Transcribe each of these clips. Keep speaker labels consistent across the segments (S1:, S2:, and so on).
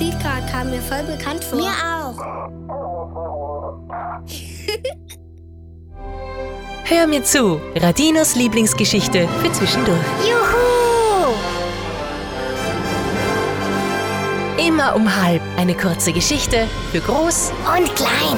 S1: Lied gerade kam mir voll bekannt vor.
S2: Mir auch.
S3: Hör mir zu, Radinos Lieblingsgeschichte für zwischendurch.
S2: Juhu!
S3: Immer um 12:30 eine kurze Geschichte für groß
S2: Und klein.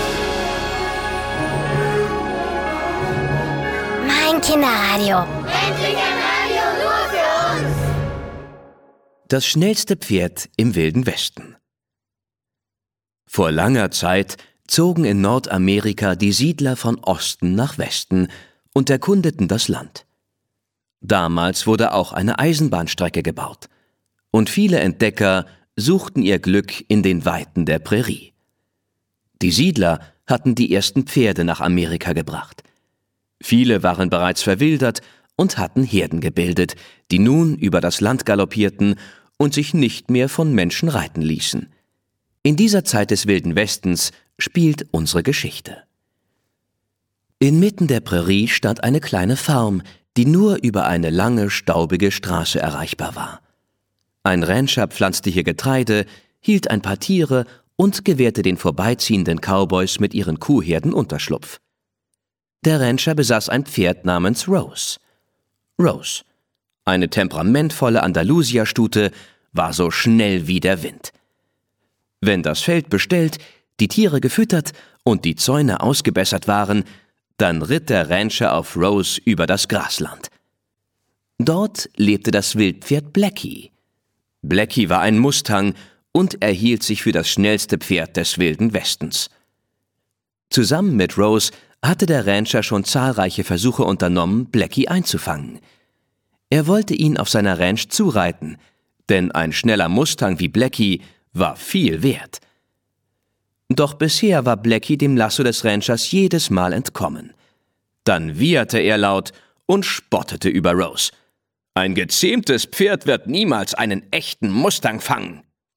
S2: Mein Kinderradio. Endlich ein Radio nur für uns.
S4: Das schnellste Pferd im Wilden Westen. Vor langer Zeit zogen in Nordamerika die Siedler von Osten nach Westen und erkundeten das Land. Damals wurde auch eine Eisenbahnstrecke gebaut und viele Entdecker suchten ihr Glück in den Weiten der Prärie. Die Siedler hatten die ersten Pferde nach Amerika gebracht. Viele waren bereits verwildert und hatten Herden gebildet, die nun über das Land galoppierten und sich nicht mehr von Menschen reiten ließen. In dieser Zeit des Wilden Westens spielt unsere Geschichte. Inmitten der Prärie stand eine kleine Farm, die nur über eine lange, staubige Straße erreichbar war. Ein Rancher pflanzte hier Getreide, hielt ein paar Tiere und gewährte den vorbeiziehenden Cowboys mit ihren Kuhherden Unterschlupf. Der Rancher besaß ein Pferd namens Rose. Rose, eine temperamentvolle Andalusia-Stute, war so schnell wie der Wind. Wenn das Feld bestellt, die Tiere gefüttert und die Zäune ausgebessert waren, dann ritt der Rancher auf Rose über das Grasland. Dort lebte das Wildpferd Blackie. Blackie war ein Mustang und er hielt sich für das schnellste Pferd des Wilden Westens. Zusammen mit Rose hatte der Rancher schon zahlreiche Versuche unternommen, Blackie einzufangen. Er wollte ihn auf seiner Ranch zureiten, denn ein schneller Mustang wie Blackie war viel wert. Doch bisher war Blackie dem Lasso des Ranchers jedes Mal entkommen. Dann wieherte er laut und spottete über Rose. Ein gezähmtes Pferd wird niemals einen echten Mustang fangen.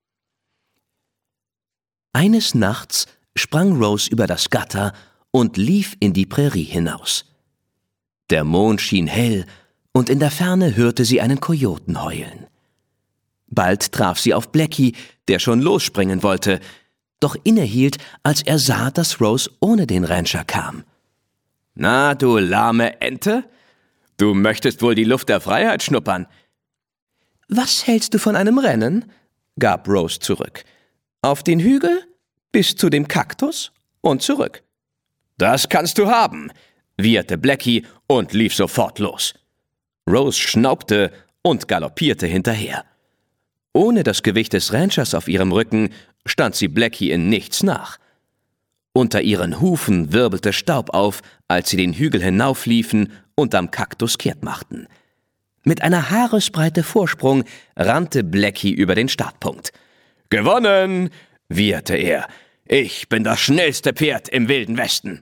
S4: Eines Nachts sprang Rose über das Gatter und lief in die Prärie hinaus. Der Mond schien hell und in der Ferne hörte sie einen Kojoten heulen. Bald traf sie auf Blackie, der schon losspringen wollte, doch innehielt, als er sah, dass Rose ohne den Rancher kam. »Na, du lahme Ente? Du möchtest wohl die Luft der Freiheit schnuppern?« »Was hältst du von einem Rennen?« gab Rose zurück. »Auf den Hügel, bis zu dem Kaktus und zurück.« »Das kannst du haben«, wieherte Blackie und lief sofort los. Rose schnaubte und galoppierte hinterher. Ohne das Gewicht des Ranchers auf ihrem Rücken stand sie Blackie in nichts nach. Unter ihren Hufen wirbelte Staub auf, als sie den Hügel hinaufliefen und am Kaktus kehrt machten. Mit einer Haaresbreite Vorsprung rannte Blackie über den Startpunkt. »Gewonnen«, wieherte er. »Ich bin das schnellste Pferd im Wilden Westen.«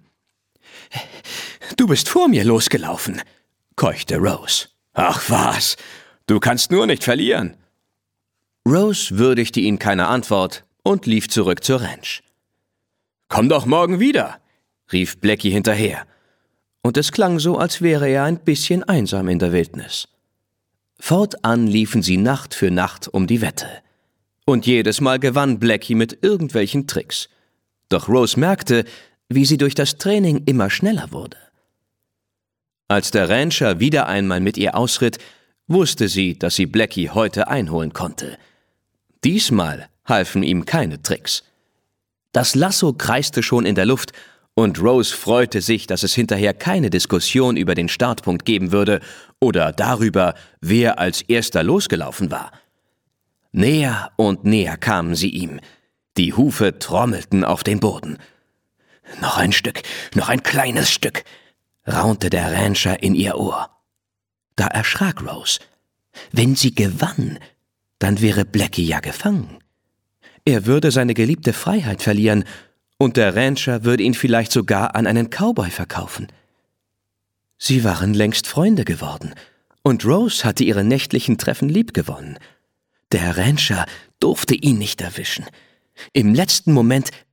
S4: »Du bist vor mir losgelaufen«, keuchte Rose. »Ach was, du kannst nur nicht verlieren.« Rose würdigte ihn keine Antwort und lief zurück zur Ranch. »Komm doch morgen wieder«, rief Blackie hinterher. Und es klang so, als wäre er ein bisschen einsam in der Wildnis. Fortan liefen sie Nacht für Nacht um die Wette. Und jedes Mal gewann Blackie mit irgendwelchen Tricks. Doch Rose merkte, wie sie durch das Training immer schneller wurde. Als der Rancher wieder einmal mit ihr ausritt, wusste sie, dass sie Blackie heute einholen konnte. Diesmal halfen ihm keine Tricks. Das Lasso kreiste schon in der Luft und Rose freute sich, dass es hinterher keine Diskussion über den Startpunkt geben würde oder darüber, wer als erster losgelaufen war. Näher und näher kamen sie ihm. Die Hufe trommelten auf den Boden. »Noch ein Stück, noch ein kleines Stück«, raunte der Rancher in ihr Ohr. Da erschrak Rose. Wenn sie gewann, dann wäre Blackie ja gefangen. Er würde seine geliebte Freiheit verlieren und der Rancher würde ihn vielleicht sogar an einen Cowboy verkaufen. Sie waren längst Freunde geworden und Rose hatte ihre nächtlichen Treffen liebgewonnen. Der Rancher durfte ihn nicht erwischen. Im letzten Moment